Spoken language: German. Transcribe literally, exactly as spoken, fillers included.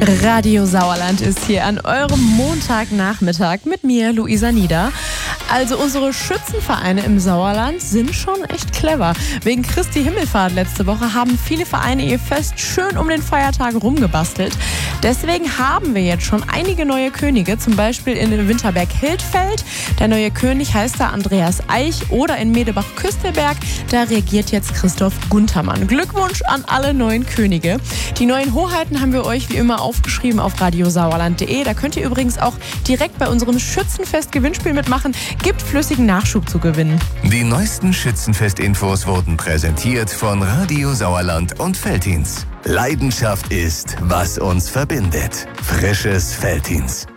Radio Sauerland ist hier an eurem Montagnachmittag mit mir, Luisa Nieder. Also unsere Schützenvereine im Sauerland sind schon echt clever. Wegen Christi Himmelfahrt letzte Woche haben viele Vereine ihr Fest schön um den Feiertag rumgebastelt. Deswegen haben wir jetzt schon einige neue Könige, zum Beispiel in Winterberg-Hildfeld. Der neue König heißt da Andreas Eich, oder in Medebach-Küstelberg, da regiert jetzt Christoph Guntermann. Glückwunsch an alle neuen Könige. Die neuen Hoheiten haben wir euch wie immer aufgeschrieben auf radiosauerland punkt de. Da könnt ihr übrigens auch direkt bei unserem Schützenfest-Gewinnspiel mitmachen. Gibt flüssigen Nachschub zu gewinnen. Die neuesten Schützenfest-Infos wurden präsentiert von Radio Sauerland und Veltins. Leidenschaft ist, was uns verbindet. Frisches Veltins.